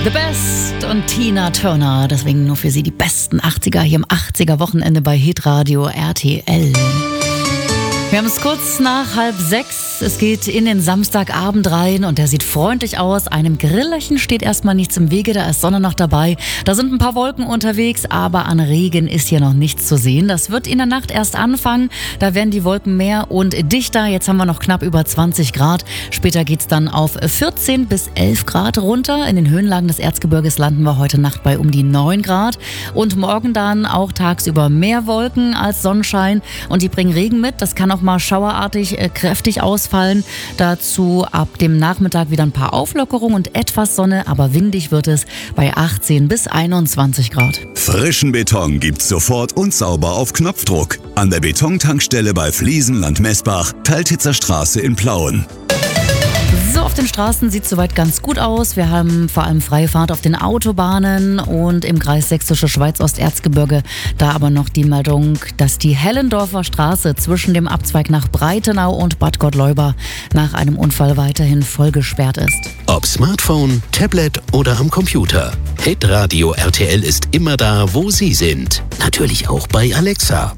The Best und Tina Turner. Deswegen nur für Sie die besten 80er hier im 80er-Wochenende bei Hitradio RTL. Wir haben es kurz nach 5:30. Es geht in den Samstagabend rein und der sieht freundlich aus. Einem Grillerchen steht erstmal nichts im Wege, da ist Sonne noch dabei. Da sind ein paar Wolken unterwegs, aber an Regen ist hier noch nichts zu sehen. Das wird in der Nacht erst anfangen. Da werden die Wolken mehr und dichter. Jetzt haben wir noch knapp über 20 Grad. Später geht's dann auf 14 bis 11 Grad runter. In den Höhenlagen des Erzgebirges landen wir heute Nacht bei um die 9 Grad. Und morgen dann auch tagsüber mehr Wolken als Sonnenschein. Und die bringen Regen mit. Das kann auch mal schauerartig kräftig ausfallen. Dazu ab dem Nachmittag wieder ein paar Auflockerungen und etwas Sonne, aber windig wird es bei 18 bis 21 Grad. Frischen Beton gibt's sofort und sauber auf Knopfdruck. An der Betontankstelle bei Fliesenland Messbach, Teiltitzer Straße in Plauen. So, auf den Straßen sieht es soweit ganz gut aus. Wir haben vor allem freie Fahrt auf den Autobahnen und im Kreis Sächsische Schweiz-Osterzgebirge. Da aber noch die Meldung, dass die Hellendorfer Straße zwischen dem Abzweig nach Breitenau und Bad Gottleuba nach einem Unfall weiterhin voll gesperrt ist. Ob Smartphone, Tablet oder am Computer. Hitradio RTL ist immer da, wo Sie sind. Natürlich auch bei Alexa.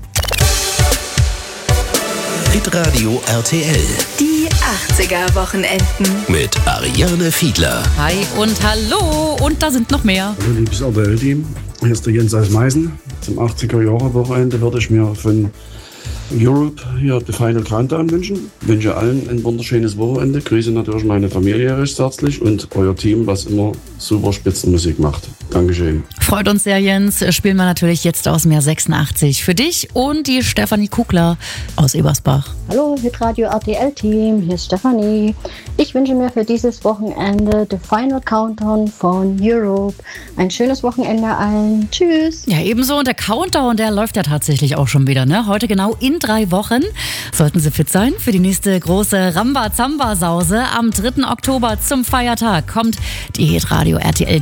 Hitradio RTL. Die 80er-Wochenenden. Mit Ariane Fiedler. Hi und hallo und da sind noch mehr. Hallo liebes RTL-Team, hier ist der Jens aus Meißen. Zum 80er-Jahre-Wochenende würde ich mir von Europe hier The Final Countdown wünschen. Ich wünsche allen ein wunderschönes Wochenende. Grüße natürlich meine Familie recht herzlich und euer Team, was immer super Spitzenmusik macht. Dankeschön. Freut uns sehr, Jens. Spielen wir natürlich jetzt aus dem Jahr 86 für dich und die Stefanie Kugler aus Ebersbach. Hallo, Hitradio RTL-Team, hier ist Stefanie. Ich wünsche mir für dieses Wochenende The Final Countdown von Europe. Ein schönes Wochenende allen. Tschüss. Ja, ebenso. Und der Countdown, der läuft ja tatsächlich auch schon wieder, ne? Heute genau in 3 Wochen sollten Sie fit sein für die nächste große Ramba-Zamba-Sause. Am 3. Oktober zum Feiertag kommt die Hitradio RTL